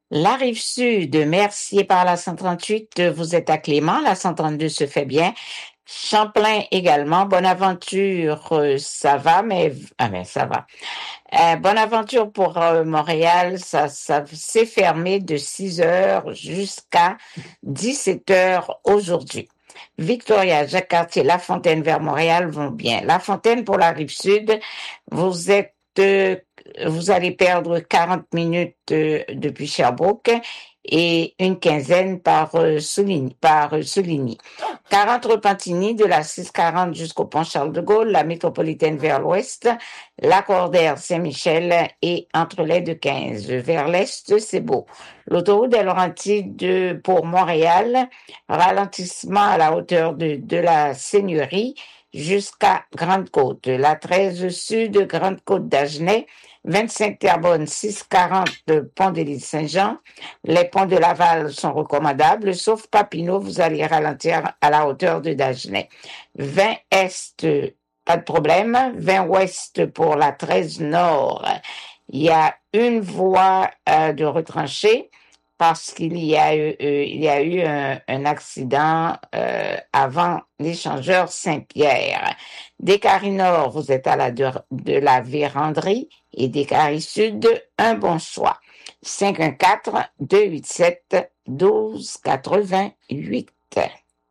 La rive sud, Mercier par la 138, vous êtes à Clément, la 132 se fait bien. Champlain également, Bonaventure, ça va, mais ça va. Bonaventure pour Montréal, ça s'est fermé de 6 heures jusqu'à 17 heures aujourd'hui. Victoria, Jacques-Cartier, La Fontaine vers Montréal vont bien. La Fontaine pour la rive sud, vous êtes, vous allez perdre 40 minutes depuis Sherbrooke et une quinzaine par Souligny. 40 Repentigny de la 640 jusqu'au pont Charles-de-Gaulle, la métropolitaine vers l'ouest, Lacordaire, Saint-Michel et entre les de 15. Vers l'est, c'est beau. L'autoroute des Laurentides pour Montréal, ralentissement à la hauteur de la Seigneurie jusqu'à Grande-Côte. La 13 sud, Grande-Côte d'Agenais, 25 Terrebonne, 640 Pont de l'île Saint-Jean. Les ponts de Laval sont recommandables, sauf Papineau, vous allez ralentir à la hauteur de Dagenais. 20 Est, pas de problème. 20 Ouest pour la 13 Nord. Il y a une voie de retranchée parce qu'il y a eu un accident avant l'échangeur Saint-Pierre. Descaries Nord, vous êtes à de la Vérandrie et Descaries Sud, un bon choix. 514-287-1288.